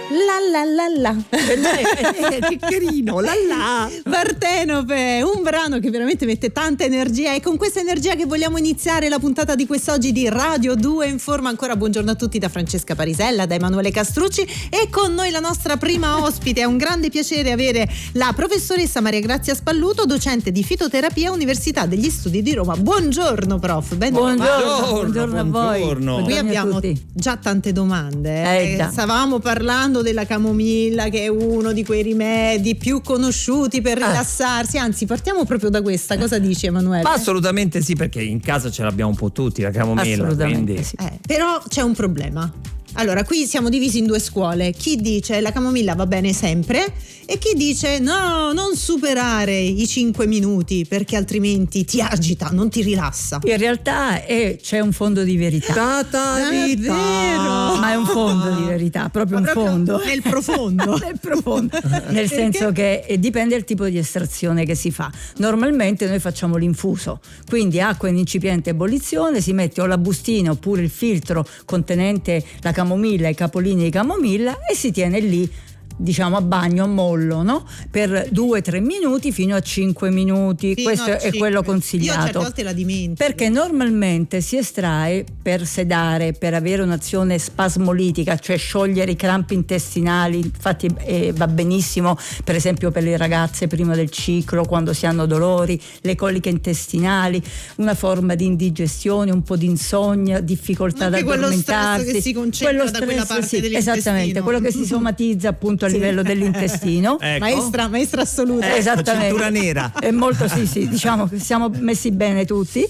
La la la la. Che carino, la la. Partenope, un brano che veramente mette tanta energia, e con questa energia che vogliamo iniziare la puntata di quest'oggi di Radio 2 Informa. Ancora buongiorno a tutti da Francesca Parisella, da Emanuele Castrucci, e con noi la nostra prima ospite. È un grande piacere avere la professoressa Maria Grazia Spalluto, docente di fitoterapia, Università degli Studi di Roma. Buongiorno prof. Buongiorno a voi. Qui abbiamo già tante domande. Stavamo parlando della camomilla, che è uno di quei rimedi più conosciuti per rilassarsi. Anzi, partiamo proprio da questa. Cosa dici, Emanuele? Ma assolutamente sì, perché in casa ce l'abbiamo un po' tutti la camomilla. Assolutamente quindi... sì. Però c'è un problema. Allora, qui siamo divisi in due scuole. Chi dice la camomilla va bene sempre, e chi dice no, non superare i 5 minuti perché altrimenti ti agita, non ti rilassa. In realtà c'è un fondo di verità. È vero. Ma è un fondo di verità, proprio un fondo. Nel profondo. Nel profondo. Nel senso che dipende dal tipo di estrazione che si fa. Normalmente noi facciamo l'infuso, quindi acqua in incipiente ebollizione, si mette o la bustina oppure il filtro contenente la camomilla, i capolini di camomilla, e si tiene lì, diciamo a bagno, a mollo, no? Per 2-3 minuti fino a 5 minuti. Questo è quello consigliato. Io certe volte la dimentico. Perché normalmente si estrae per sedare, per avere un'azione spasmolitica, cioè sciogliere i crampi intestinali. Infatti va benissimo per esempio per le ragazze prima del ciclo, quando si hanno dolori, le coliche intestinali, una forma di indigestione, un po' di insonnia, difficoltà ad addormentarsi. Quello stress che si concentra da quella parte dell'intestino. Esattamente, quello che si somatizza appunto a livello dell'intestino. Ecco. Maestra assoluta. Esattamente. Cintura nera. È molto sì, diciamo che siamo messi bene tutti.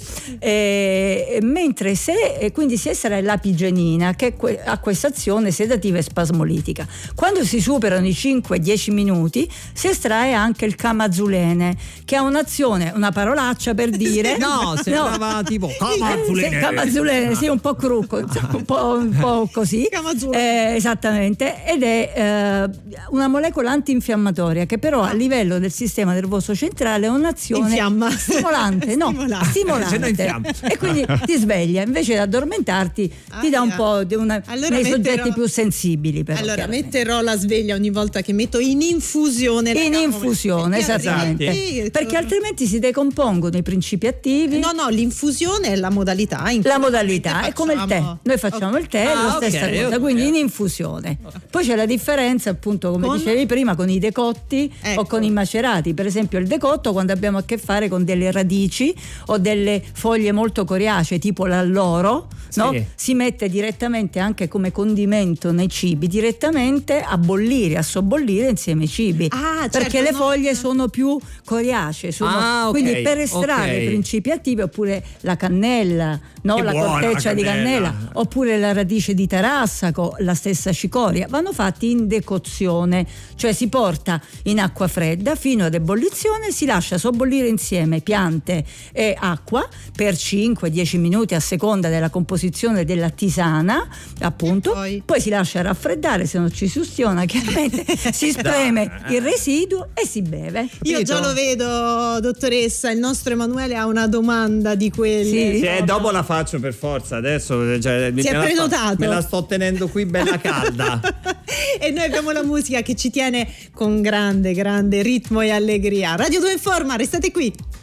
Mentre quindi si estrae l'apigenina, che ha questa azione sedativa e spasmolitica. Quando si superano i 5-10 minuti si estrae anche il camazulene, che ha un'azione, una parolaccia per dire sembrava tipo camazulene, sì, un po' crucco, un po' così. Esattamente, ed è una molecola antinfiammatoria che però a livello del sistema nervoso centrale ha un'azione stimolante. E quindi ti sveglia, invece di addormentarti ti dà un po' nei soggetti più sensibili. Allora metterò la sveglia ogni volta che metto in infusione esattamente, perché altrimenti si decompongono i principi attivi. No, l'infusione è la modalità è come il tè. Noi facciamo il tè, la stessa cosa, quindi in infusione. Poi c'è la differenza, appunto, come dicevi prima, con i decotti o con i macerati. Per esempio il decotto, quando abbiamo a che fare con delle radici o delle foglie molto coriacee tipo l'alloro, no? Si mette direttamente anche come condimento nei cibi, direttamente a sobbollire insieme ai cibi, perché le foglie sono più coriacee, quindi per estrarre i principi attivi, oppure la cannella, no? La corteccia di cannella, oppure la radice di tarassaco, la stessa cicoria, vanno fatti in decozione, cioè si porta in acqua fredda fino ad ebollizione, si lascia sobbollire insieme piante e acqua per 5-10 minuti a seconda della composizione della tisana, appunto. Poi si lascia raffreddare, se non ci si ustiona chiaramente, si spreme il residuo e si beve. Io già lo vedo, dottoressa, il nostro Emanuele ha una domanda di quelle. Dopo la faccio per forza, adesso si è prenotato. Me la sto tenendo qui bella calda. E noi abbiamo la musica che ci tiene con grande ritmo e allegria. Radio 2 Informa, restate qui.